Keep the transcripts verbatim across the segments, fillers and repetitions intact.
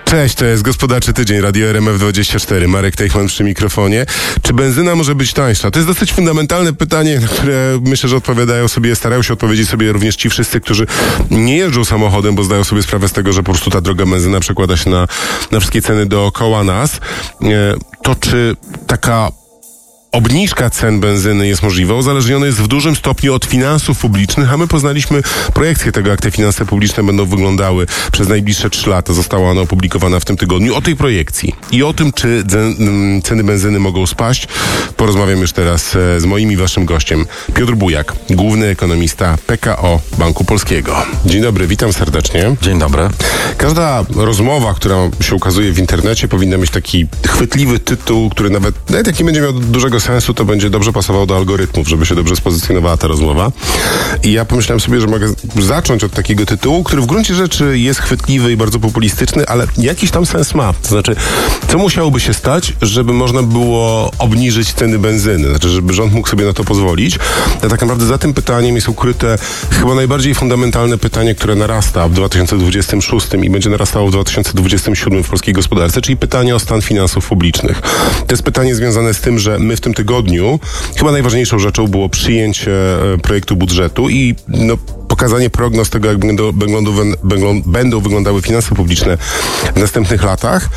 Cześć, to jest Gospodarczy Tydzień, Radio R M F dwadzieścia cztery. Marek Teichman przy mikrofonie. Czy benzyna może być tańsza? To jest dosyć fundamentalne pytanie, na które myślę, że odpowiadają sobie, starają się odpowiedzieć sobie również ci wszyscy, którzy nie jeżdżą samochodem, bo zdają sobie sprawę z tego, że po prostu ta droga benzyna przekłada się na, na wszystkie ceny dookoła nas. To czy taka obniżka cen benzyny jest możliwa, uzależnione jest w dużym stopniu od finansów publicznych, a my poznaliśmy projekcję tego, jak te finanse publiczne będą wyglądały przez najbliższe trzy lata. Została ona opublikowana w tym tygodniu. O tej projekcji i o tym, czy ceny benzyny mogą spaść, porozmawiam już teraz z moim i waszym gościem. Piotr Bujak, główny ekonomista P K O Banku Polskiego. Dzień dobry, witam serdecznie. Dzień dobry. Każda rozmowa, która się ukazuje w internecie, powinna mieć taki chwytliwy tytuł, który nawet, nawet jak nie będzie miał dużego sensu, to będzie dobrze pasował do algorytmów, żeby się dobrze spozycjonowała ta rozmowa. I ja pomyślałem sobie, że mogę zacząć od takiego tytułu, który w gruncie rzeczy jest chwytliwy i bardzo populistyczny, ale jakiś tam sens ma. To znaczy, co musiałoby się stać, żeby można było obniżyć ceny benzyny? Znaczy, żeby rząd mógł sobie na to pozwolić. A tak naprawdę za tym pytaniem jest ukryte chyba najbardziej fundamentalne pytanie, które narasta w dwa tysiące dwudziestym szóstym i będzie narastało w dwa tysiące dwudziestym siódmym w polskiej gospodarce, czyli pytanie o stan finansów publicznych. To jest pytanie związane z tym, że my w tym tygodniu chyba najważniejszą rzeczą było przyjęcie projektu budżetu i no, pokazanie prognoz tego, jak będą, będą, będą wyglądały finanse publiczne w następnych latach.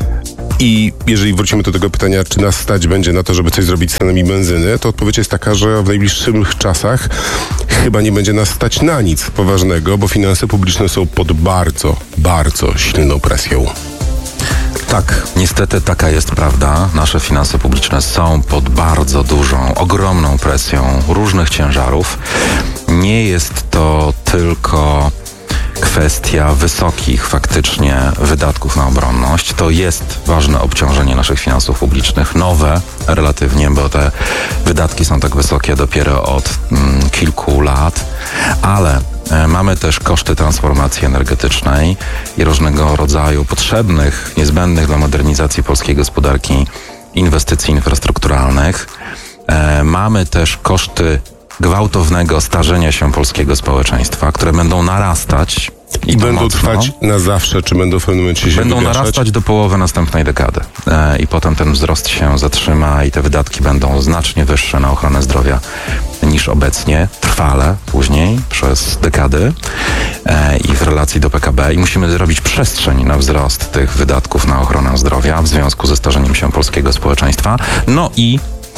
I jeżeli wrócimy do tego pytania, czy nas stać będzie na to, żeby coś zrobić z cenami benzyny, to odpowiedź jest taka, że w najbliższych czasach chyba nie będzie nas stać na nic poważnego, bo finanse publiczne są pod bardzo, bardzo silną presją. Tak, niestety taka jest prawda. Nasze finanse publiczne są pod bardzo dużą, ogromną presją różnych ciężarów. Nie jest to tylko kwestia wysokich faktycznie wydatków na obronność. To jest ważne obciążenie naszych finansów publicznych, nowe relatywnie, bo te wydatki są tak wysokie dopiero od mm, kilku lat, ale e, mamy też koszty transformacji energetycznej i różnego rodzaju potrzebnych, niezbędnych dla modernizacji polskiej gospodarki inwestycji infrastrukturalnych. E, mamy też koszty gwałtownego starzenia się polskiego społeczeństwa, które będą narastać. I, I będą mocno. trwać na zawsze, czy będą w pewnym momencie się Będą wygaszać? narastać do połowy następnej dekady. E, I potem ten wzrost się zatrzyma i te wydatki będą znacznie wyższe na ochronę zdrowia niż obecnie, trwale później, przez dekady e, i w relacji do P K B. I musimy zrobić przestrzeń na wzrost tych wydatków na ochronę zdrowia w związku ze starzeniem się polskiego społeczeństwa. No i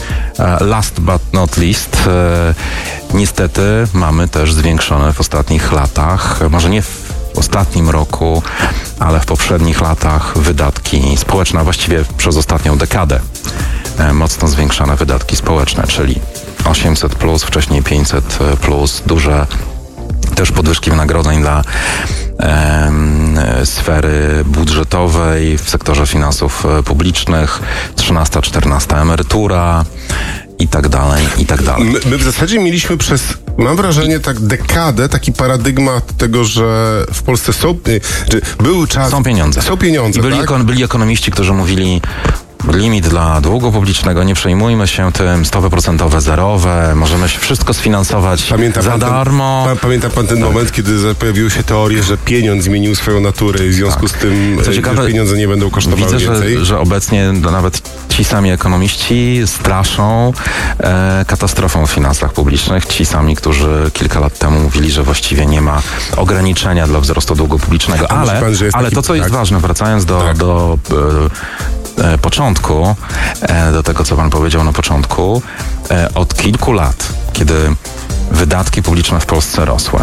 last but not least, e, niestety mamy też zwiększone w ostatnich latach, może nie w ostatnim roku, ale w poprzednich latach wydatki społeczne, a właściwie przez ostatnią dekadę e, mocno zwiększane wydatki społeczne, czyli osiemset plus, wcześniej pięćset plus, duże też podwyżki wynagrodzeń dla e, sfery budżetowej w sektorze finansów publicznych, trzynasta, czternasta emerytura i tak dalej, i tak dalej. My, my w zasadzie mieliśmy przez, mam wrażenie, tak dekadę, taki paradygmat tego, że w Polsce są, że był czas... Są pieniądze. Są pieniądze, byli, tak? ekon, byli ekonomiści, którzy mówili: limit dla długu publicznego, nie przejmujmy się tym, stopy procentowe zerowe, możemy się wszystko sfinansować pamięta za darmo. Ten, pa, pamięta pan ten tak. moment, kiedy pojawiły się teorie, że pieniądz zmienił swoją naturę i w związku tak. z tym Co ciekawe, że pieniądze nie będą kosztowały widzę, więcej? Że, że obecnie nawet ci sami ekonomiści straszą e, katastrofą w finansach publicznych. Ci sami, którzy kilka lat temu mówili, że właściwie nie ma ograniczenia dla wzrostu długu publicznego. Ale, pan, ale taki, to, co tak? jest ważne, wracając do, tak. do e, e, początku, e, do tego, co pan powiedział na początku, e, od kilku lat, kiedy wydatki publiczne w Polsce rosły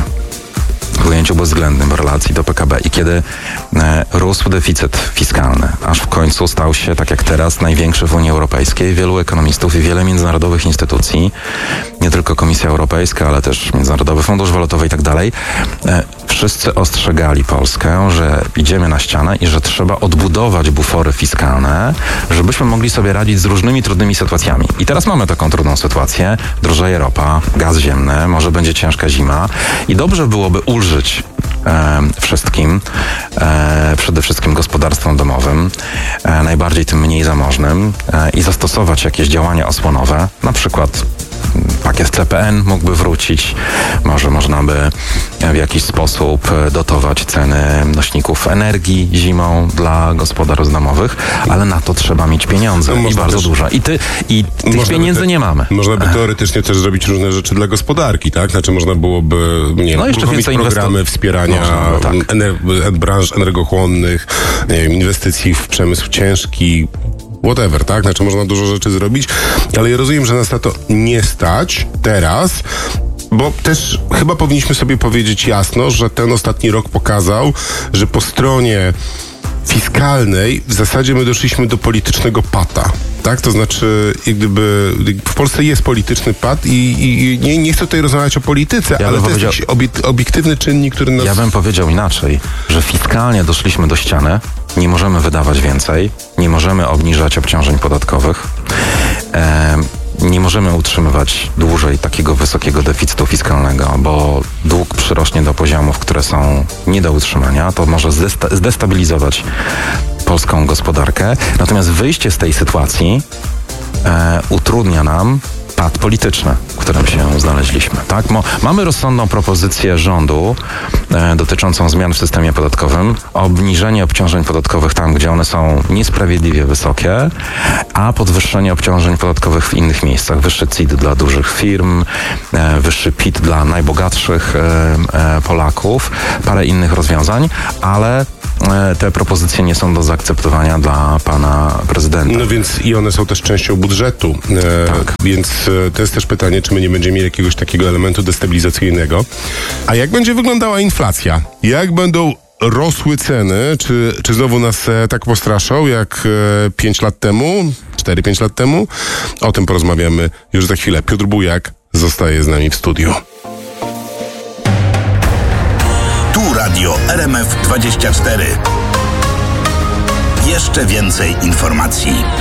w ujęciu bezwzględnym w relacji do P K B i kiedy e, rósł deficyt fiskalny, aż w końcu stał się, tak jak teraz, największy w Unii Europejskiej. Wielu ekonomistów i wiele międzynarodowych instytucji, nie tylko Komisja Europejska, ale też Międzynarodowy Fundusz Walutowy i tak dalej, e, wszyscy ostrzegali Polskę, że idziemy na ścianę i że trzeba odbudować bufory fiskalne, żebyśmy mogli sobie radzić z różnymi trudnymi sytuacjami. I teraz mamy taką trudną sytuację. Drożeje ropa, gaz ziemny, może będzie ciężka zima i dobrze byłoby ulżyć e, wszystkim, e, przede wszystkim gospodarstwom domowym, e, najbardziej tym mniej zamożnym e, i zastosować jakieś działania osłonowe, na przykład pakiet C P N mógłby wrócić, może można by w jakiś sposób dotować ceny nośników energii zimą dla gospodarstw domowych, ale na to trzeba mieć pieniądze no, i bardzo też, dużo. I, ty, i tych pieniędzy te, nie mamy. Można by teoretycznie też zrobić różne rzeczy dla gospodarki, tak? Znaczy można byłoby, nie no, wiem, uruchomić programy wspierania można, tak. ener- branż energochłonnych, nie wiem, inwestycji w przemysł ciężki, whatever, tak? Znaczy można dużo rzeczy zrobić, ale ja rozumiem, że nas na to nie stać teraz, bo też chyba powinniśmy sobie powiedzieć jasno, że ten ostatni rok pokazał, że po stronie fiskalnej w zasadzie my doszliśmy do politycznego pata. Tak? To znaczy, jak gdyby w Polsce jest polityczny pad i, i, i nie, nie chcę tutaj rozmawiać o polityce, ja ale to powiedział, jest jakiś obiek, obiektywny czynnik, który nas... Ja bym powiedział inaczej, że fiskalnie doszliśmy do ściany, nie możemy wydawać więcej, nie możemy obniżać obciążeń podatkowych, e, nie możemy utrzymywać dłużej takiego wysokiego deficytu fiskalnego, bo dług przyrośnie do poziomów, które są nie do utrzymania. To może zdesta- zdestabilizować polską gospodarkę. Natomiast wyjście z tej sytuacji e, utrudnia nam pad polityczny, w którym się znaleźliśmy. Tak? Mo- mamy rozsądną propozycję rządu e, dotyczącą zmian w systemie podatkowym, obniżenie obciążeń podatkowych tam, gdzie one są niesprawiedliwie wysokie, a podwyższenie obciążeń podatkowych w innych miejscach. Wyższy C I T dla dużych firm, e, wyższy P I T dla najbogatszych e, e, Polaków, parę innych rozwiązań, ale te propozycje nie są do zaakceptowania dla pana prezydenta. No więc i one są też częścią budżetu. E, tak. Więc e, to jest też pytanie, czy my nie będziemy mieli jakiegoś takiego elementu destabilizacyjnego. A jak będzie wyglądała inflacja? Jak będą rosły ceny? Czy, czy znowu nas e, tak postraszą jak pięć lat temu, cztery pięć lat temu? O tym porozmawiamy już za chwilę. Piotr Bujak zostaje z nami w studiu. Radio R M F dwadzieścia cztery. Jeszcze więcej informacji.